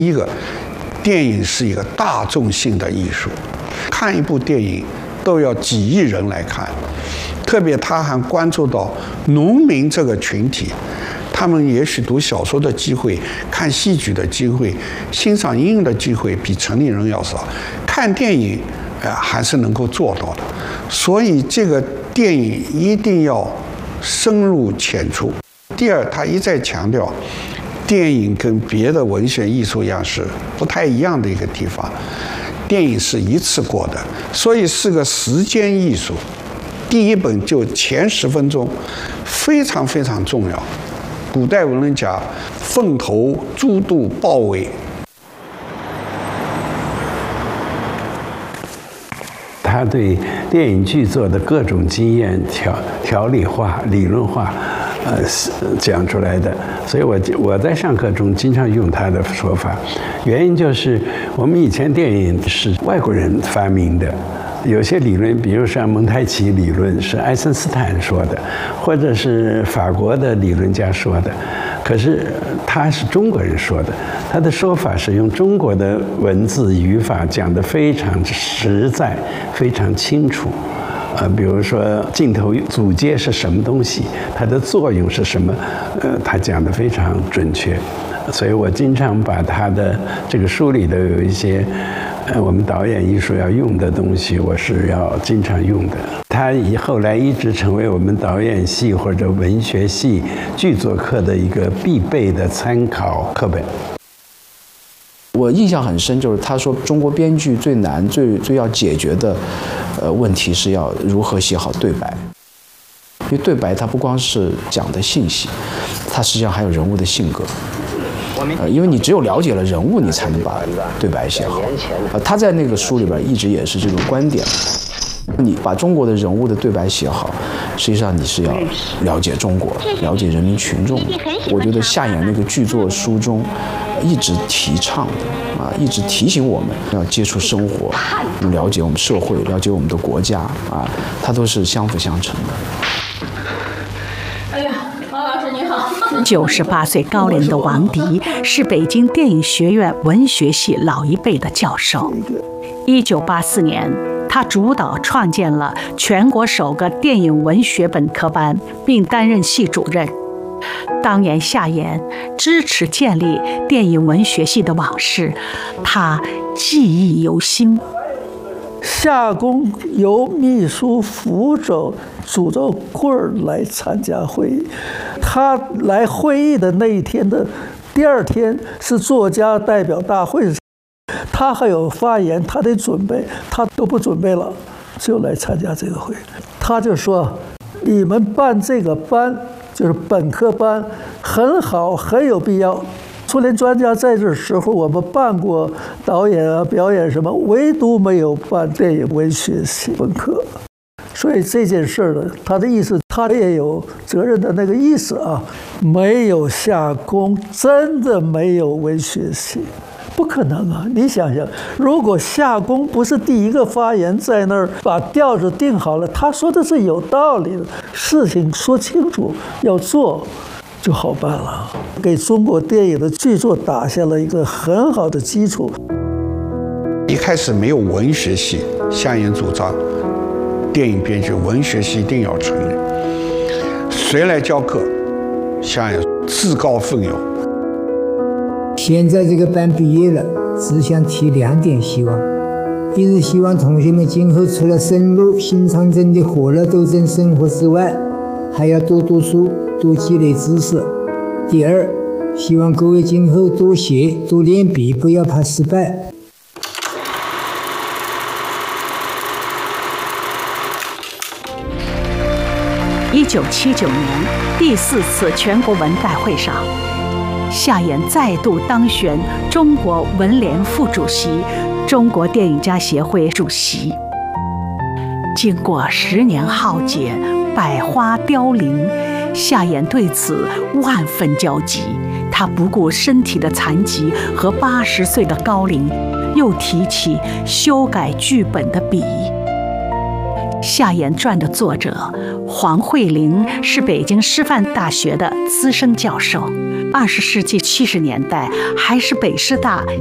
一个，电影是一个大众性的艺术，看一部电影都要几亿人来看，特别他还关注到农民这个群体，他们也许读小说的机会、看戏剧的机会、欣赏音乐的机会比城里人要少，看电影，还是能够做到的。所以这个电影一定要深入浅出。第二，他一再强调，电影跟别的文学艺术样式不太一样的一个地方，电影是一次过的，所以是个时间艺术。第一本就前10分钟非常非常重要。古代文人讲凤头、猪肚、豹尾。 他对电影剧作的各种经验条理化、理论化，讲出来的。所以我在上课中经常用他的说法，原因就是我们以前电影是外国人发明的。有些理论，比如像蒙太奇理论是爱森斯坦说的，或者是法国的理论家说的，可是他是中国人说的，他的说法是用中国的文字语法讲得非常实在、非常清楚。比如说镜头组接是什么东西，它的作用是什么，他讲得非常准确。所以我经常把他的这个书里的有一些我们导演艺术要用的东西，我是要经常用的。他后来一直成为我们导演系或者文学系剧作课的一个必备的参考课本。 我印象很深，就是他说中国编剧最难、最要解决的问题是要如何写好对白。因为对白它不光是讲的信息，它实际上还有人物的性格。因为你只有了解了人物，你才能把对白写好。他在那个书里边一直也是这个观点。你把中国的人物的对白写好，实际上你是要了解中国，了解人民群众。我觉得夏衍那个剧作书中一直提倡的一直提醒我们要接触生活，了解我们社会，了解我们的国家它都是相辅相成的。 哎呀，王老师你好。 98岁高龄的王迪是北京电影学院文学系老一辈的教授。1984年，他主导创建了全国首个电影文学本科班，并担任系主任。当年夏衍支持建立电影文学系的往事，他记忆犹新。 夏公由秘书扶着拄着棍儿来参加会议，他来会议的那一天的第2天是作家代表大会，他还有发言，他得准备，他都不准备了，就来参加这个会。他就说：“你们办这个班，就是本科班，很好，很有必要。苏联专家在这时候，我们办过导演表演什么，唯独没有办电影文学系本科。所以这件事呢，他的意思，他也有责任的那个意思没有夏公，真的没有文学系。”不可能你想想，如果夏公不是第一个发言，在那儿把调子定好了，他说的是有道理的，事情说清楚要做就好办了，给中国电影的剧作打下了一个很好的基础。 一开始没有文学系，夏衍主张电影编剧文学系一定要成立。谁来教课？夏衍自告奋勇。 现在这个班毕业了，只想提2点希望：一是希望同学们今后除了深入新长征的火热斗争生活之外，还要多读书，多积累知识；第二，希望各位今后多写，多练笔，不要怕失败。 1979年第4次全国文代会上，夏衍再度当选中国文联副主席、中国电影家协会主席。经过10年浩劫，百花凋零，夏衍对此万分焦急。他不顾身体的残疾和80岁的高龄，又提起修改剧本的笔。夏衍传的作者黄惠龄是北京师范大学的资深教授。 20世纪70年代，还是北师大